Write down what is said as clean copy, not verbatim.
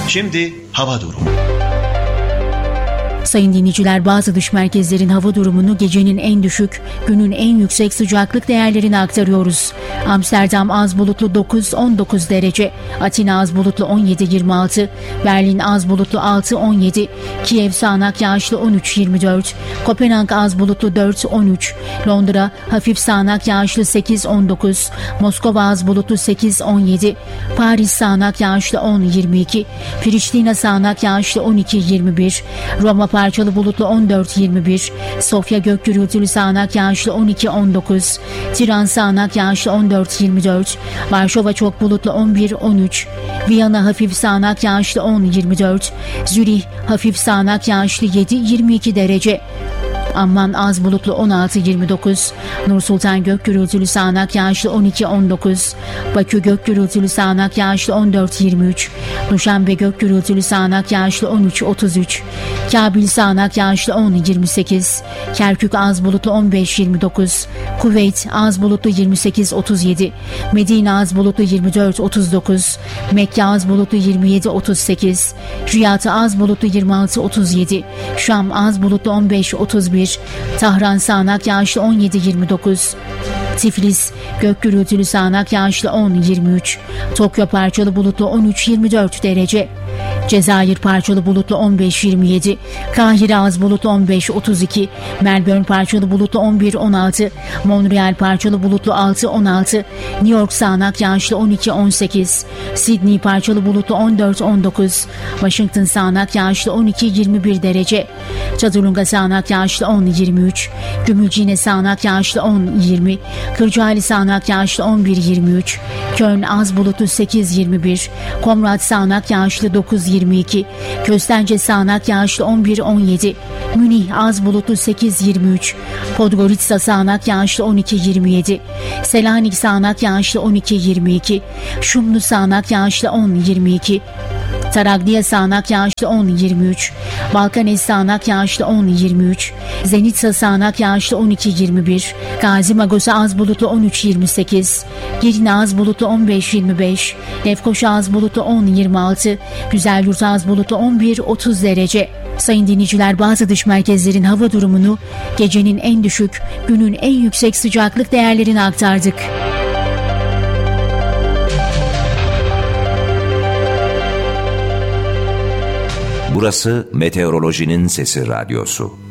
Şimdi hava durumu. Sayın dinleyiciler, bazı dış merkezlerin hava durumunu gecenin en düşük, günün en yüksek sıcaklık değerlerini aktarıyoruz. Amsterdam az bulutlu 9-19 derece, Atina az bulutlu 17-26, Berlin az bulutlu 6-17, Kiev sağanak yağışlı 13-24, Kopenhag az bulutlu 4-13, Londra hafif sağanak yağışlı 8-19, Moskova az bulutlu 8-17, Paris sağanak yağışlı 10-22, Priştina sağanak yağışlı 12-21, Roma parçalı bulutlu 14-21, Sofya gök gürültülü sağanak yağışlı 12-19, Tiran sağanak yağışlı 14-24, Varşova çok bulutlu 11-13, Viyana hafif sağanak yağışlı 10-24, Zürih hafif sağanak yağışlı 7-22 derece, Amman az bulutlu 16-29, Nursultan gök gürültülü sağanak yağışlı 12-19, Bakü gök gürültülü sağanak yağışlı 14-23, Duşanbe gök gürültülü sağanak yağışlı 13-33, Kabil sağanak yağışlı 10-28, Kerkük az bulutlu 15-29, Kuveyt az bulutlu 28-37, Medine az bulutlu 24-39, Mekke az bulutlu 27-38, Riyad az bulutlu 26-37, Şam az bulutlu 15-31, Tahran sağanak yağışlı 17-29, Tiflis gök gürültülü sağanak yağışlı 10-23, Tokyo parçalı bulutlu 13-24 derece, Cezayir parçalı bulutlu 15-27, Kahire az bulutlu 15-32, Melbourne parçalı bulutlu 11-16, Montreal parçalı bulutlu 6-16, New York sağanak yağışlı 12-18, Sydney parçalı bulutlu 14-19, Washington sağanak yağışlı 12-21 derece, Çadırlunga sağanak yağışlı 10-23, Gümülcine sağanak yağışlı 10-20, Kırcaali sağanak yağışlı 11-23, Köln az bulutlu 8-21, Komrad sağanak yağışlı 9-22, Köstence sağanak yağışlı 11-17, Münih az bulutlu 8-23, Podgorica sağanak yağışlı 12-27, Selanik sağanak yağışlı 12-22, Şumlu sağanak yağışlı 10-22, Taraglia sağanak yağışlı 10-23, Balkanes sağanak yağışlı 10-23, Zenitsa sağanak yağışlı 12-21, Gazi Magosa az bulutlu 13-28, Girne az bulutlu 15-25, Lefkoşa az bulutlu 10-26, Güzelyurt az bulutlu 11-30 derece. Sayın dinleyiciler, bazı dış merkezlerin hava durumunu gecenin en düşük, günün en yüksek sıcaklık değerlerini aktardık. Burası Meteorolojinin Sesi Radyosu.